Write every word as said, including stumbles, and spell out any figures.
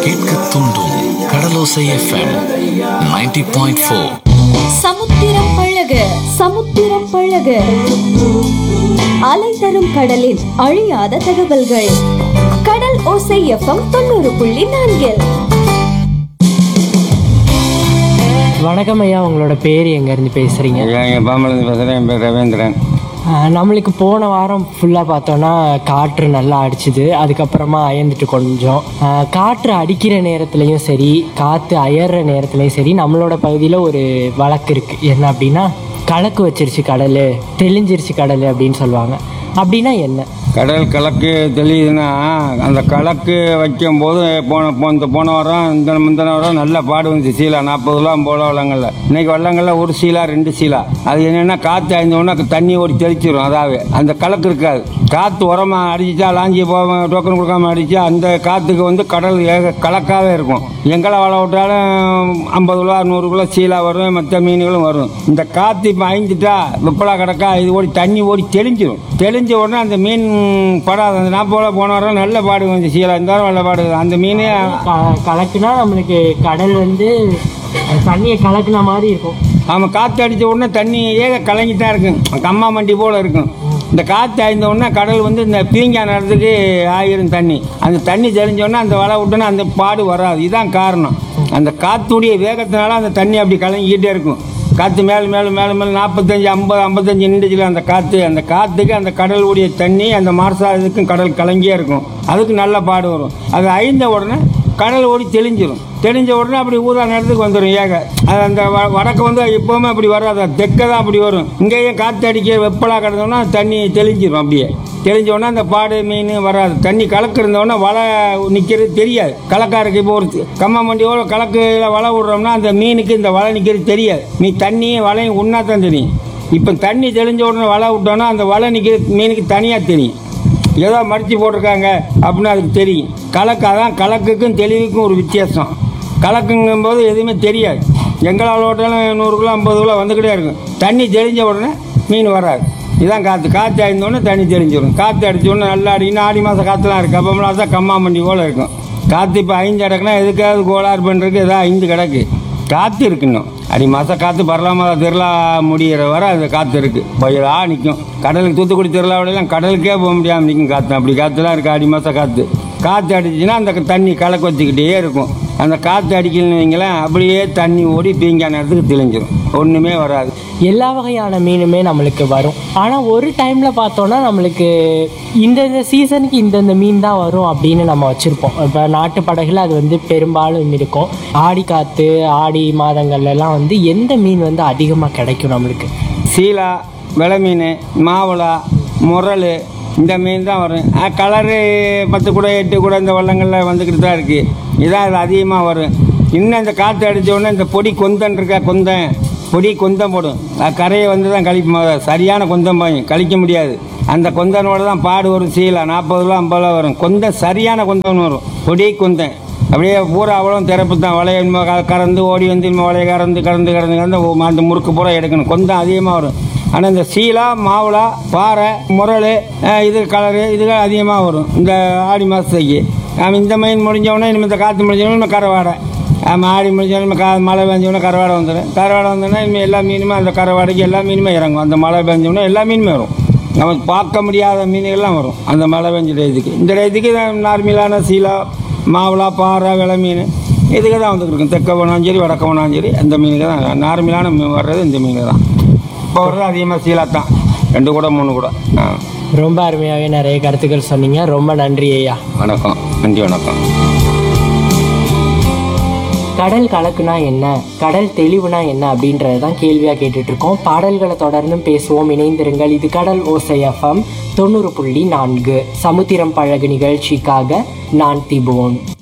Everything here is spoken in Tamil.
கேட்க தூண்டும் கடலோசை எஃப்எம் நைன்டி பாயிண்ட் ஃபோர். சமுத்திரம் பழக சமுத்திரம் பழக அலை தரும் கடலின் அழியாத தகவல்கள். கடல் ஓசை எஃப்எம் தொண்ணூறு புள்ளி நான்கில். வணக்கம் ஐயா, உங்களோட பேர் எங்கேருந்து பேசுகிறீங்க? என் பாம்பலேருந்து பேசுகிறேன். என் பேர் ரவீந்திரன். நம்மளுக்கு போன வாரம் ஃபுல்லாக பார்த்தோன்னா காற்று நல்லா அடிச்சுது. அதுக்கப்புறமா அயர்ந்துட்டு கொஞ்சம் காற்று அடிக்கிற நேரத்துலையும் சரி, காற்று அயர்ற நேரத்துலையும் சரி, நம்மளோட பகுதியில் ஒரு வழக்கு இருக்குது. என்ன அப்படின்னா, கலக்கு வச்சிருச்சு கடல், தெளிஞ்சிருச்சு கடல் அப்படின்னு சொல்லுவாங்க. அப்படின்னா என்ன? கடல் கலக்கு தெளியுதுன்னா, அந்த கலக்கு வைக்கும் போது போன போன போன வாரம் இந்த முந்தின வாரம் நல்ல பாடு வந்துச்சு. சீலா நாற்பது ரூபா ஐம்பது ரூபா வள்ளங்கள்ல. இன்னைக்கு வள்ளங்கள்ல ஒரு சீலா ரெண்டு சீலா. அது என்னென்னா, காற்று அழிஞ்சோன்னா தண்ணி ஓடி தெளிச்சிடும். அதாவது அந்த கலக்கு இருக்காது. காற்று உரமா அடிச்சா, லாஞ்சி போக டோக்கன் கொடுக்காம அடிச்சா, அந்த காற்றுக்கு வந்து கடல் ஏக கலக்காகவே இருக்கும். எங்களை வள விட்டாலும் ஐம்பது ரூபா நூறு கிலோ சீலா வரும், மற்ற மீன்களும் வரும். இந்த காற்று இப்போ அழிஞ்சிட்டா வெப்பலா கிடக்கா, இது ஓடி தண்ணி ஓடி தெளிஞ்சிடும். தெளிஞ்ச உடனே அந்த மீன் படாது. அந்த நாற்பது ரூபா போன வாரம் நல்ல பாடு வந்து சீலா, இந்த வாரம் நல்ல பாடு. அந்த மீன் கலக்குனா நம்மளுக்கு கடல் வந்து தண்ணியை கலக்குன மாதிரி இருக்கும். ஆமாம், காற்று அடித்த உடனே தண்ணி ஏக கலங்கி தான் இருக்கும். கம்மா மண்டி போல் இருக்கும். இந்த காற்று அழிந்த உடனே கடல் வந்து இந்த பீங்கா நேரத்துக்கு ஆயிரும் தண்ணி. அந்த தண்ணி தெளிஞ்சோடனே அந்த வலை விட்டோன்னா அந்த பாடு வராது. இதுதான் காரணம். அந்த காற்றுடைய வேகத்தினால அந்த தண்ணி அப்படி கலங்கிக்கிட்டே இருக்கும். காற்று மேலே மேலே மேலே மேலே நாற்பத்தஞ்சு ஐம்பது ஐம்பத்தஞ்சு நின்றுச்சுல அந்த காற்று. அந்த காற்றுக்கு அந்த கடலுடைய தண்ணி அந்த மார்சா இதுக்கும் கடல் கலங்கியே இருக்கும். அதுக்கு நல்ல பாடு வரும். அது அழிந்த உடனே கடல் ஓடி தெளிஞ்சிடும். தெளிஞ்ச உடனே அப்படி ஊதா நேரத்துக்கு வந்துடும் ஏக. அது அந்த வடக்கு வந்து எப்போவுமே அப்படி வராது, தெற்க தான் அப்படி வரும். இங்கேயும் காற்று அடிக்க வெப்பலாக கிடந்தோன்னா தண்ணி தெளிஞ்சிடும். அப்படியே தெளிஞ்ச உடனே அந்த பாடு மீன் வராது. தண்ணி கலக்கு இருந்தோடனே வலை நிற்கிறது தெரியாது. கலக்கா இருக்கு. இப்போ ஒரு கம்மா மண்டியோட கலக்குல வலை விடுறோம்னா அந்த மீனுக்கு இந்த வலை நிற்கிறது தெரியாது. நீ தண்ணியும் வலையும் ஒன்றா தான் தெரியும். இப்போ தண்ணி தெளிஞ்ச உடனே வலை விட்டோன்னா அந்த வலை நிற்கிறது மீனுக்கு தனியாக தெரியும். ஏதோ மடித்து போட்டிருக்காங்க அப்படின்னு அதுக்கு தெரியும். கலக்கு அதான் கலக்குக்கும் தெளிவுக்கும் ஒரு வித்தியாசம். கலக்குங்கும் போது எதுவுமே தெரியாது. எங்களால் ஓட்டாலும் நூறு கிலோ ஐம்பது கிலோ வந்துக்கிட்டே இருக்கும். தண்ணி தெளிஞ்ச உடனே மீன் வராது. இதுதான் காற்று. காற்று அழிந்தோடனே தண்ணி தெளிஞ்சிடும். காற்று அடித்த உடனே நல்லா அடி. இன்னும் ஆடி மாதம் காற்றுலாம் இருக்குது. அப்போலாம் தான் கம்மா மண்டி போல் இருக்கும். காற்று இப்போ ஐந்து கிடக்குன்னா எதுக்காவது கோளாறு பண்ணுறதுக்கு எதாவது ஐந்து கிடக்கு. காற்று இருக்குன்னும் அடி மாதம் காற்று பரலாம திருவிழா முடிகிற வரை அது காற்று இருக்குது. பயிலாக நிற்கும். கடலுக்கு தூத்துக்குடி திருவிழாவிலாம் கடலுக்கே போக முடியாமல் நிற்கும் காற்று. அப்படி காற்றுலாம் இருக்குது. அடி மாதம் காற்று காற்று அடிச்சுன்னா அந்த தண்ணி கலக்க வச்சுக்கிட்டே இருக்கும். அந்த காற்று அடிக்கலன்னு வைங்களேன், அப்படியே தண்ணி ஓடி பீங்கா நேரத்துக்கு தெளிஞ்சிடும். ஒன்றுமே வராது. எல்லா வகையான மீனுமே நம்மளுக்கு வரும். ஆனால் ஒரு டைமில் பார்த்தோன்னா நம்மளுக்கு இந்தந்த சீசனுக்கு இந்தந்த மீன் தான் வரும் அப்படின்னு நம்ம வச்சுருப்போம். இப்போ நாட்டு படகுல அது வந்து பெரும்பாலும் இருக்கும். ஆடி காற்று ஆடி மாதங்கள்லாம் வந்து எந்த மீன் வந்து அதிகமாக கிடைக்கும் நம்மளுக்கு? சீலா, வெலை மீன், மாவளா, முரல், இந்த மீன் தான் வரும். கலரு பத்து கூட எட்டு கூட இந்த வள்ளங்களில் வந்துக்கிட்டு தான் இருக்குது. இதான் இது அதிகமாக வரும். இன்னும் இந்த காற்று அடித்த உடனே இந்த பொடி கொந்தன் இருக்கா, கொந்தன் பொடி கொந்தம் போடும். கரையை வந்து தான் கழிக்கும். சரியான கொந்தம் பாயும் கழிக்க முடியாது. அந்த கொந்தனோட தான் பாடு வரும். சீலா நாற்பது ரூபா ஐம்பது ரூபா வரும். கொந்தம் சரியான கொந்தன் வரும். பொடி கொந்தன் அப்படியே பூரா அவ்வளோ திறப்பு தான். வலைய கறந்து ஓடி வந்து இன்னும் வலையை கறந்து கறந்து கறந்து கறந்து அந்த முறுக்கு பூரா எடுக்கணும். கொந்தம் அதிகமாக வரும். ஆனால் இந்த சீலா, மாவுளா, பாறை, முரல், இது கலரு இதுகள் அதிகமாக வரும் இந்த ஆடி மாதத்துக்கு. நம்ம இந்த மீன் முடிஞ்சோடனே இனிமேல் இந்த காற்று முடிஞ்சோடனே நம்ம கரைவாடை. நம்ம ஆடி முடிஞ்சோடனே கா மழை பெஞ்சோடனே கரைவாடை வந்துடும். கரைவாடை வந்தோடனே இனிமேல் எல்லா மீனுமே அந்த கரைவாடைக்கு எல்லா மீனுமே இறங்கும். அந்த மழை பெஞ்சோடனே எல்லா மீனுமே வரும். நம்ம பார்க்க முடியாத மீன்கள்லாம் வரும் அந்த மழை பெஞ்ச ரேத்துக்கு. இந்த ரேத்துக்கு நார்மலான சீலா, மாவுளா, பாறை, வெலை மீன் இதுக்கு தான் வந்துட்டு இருக்கும். தெற்க போனாலும் சரி, வடக்க போனாலும் சரி, அந்த மீனுக்கு தான் நார்மலான வர்றது. இந்த மீன் தான் இப்போ வர்றது. அதிகமாக சீலா தான். ரெண்டு கூட மூணு கூட. ரொம்ப அருமையாகவே நிறைய கருத்துக்கள் சொன்னீங்க. ரொம்ப நன்றி ஐயா. வணக்கம். நன்றி, வணக்கம். கடல் கலக்குனா என்ன, கடல் தெளிவுனா என்ன அப்படின்றத தான் கேள்வியாக கேட்டுட்ருக்கோம். பாடல்களை தொடர்ந்தும் பேசுவோம். இணைந்திருங்கள். இது கடல் ஓசை எஃப்எம் தொண்ணூறு புள்ளி நான்கு. சமுத்திரம் பழகு நிகழ்ச்சிக்காக நான் திபுவன்.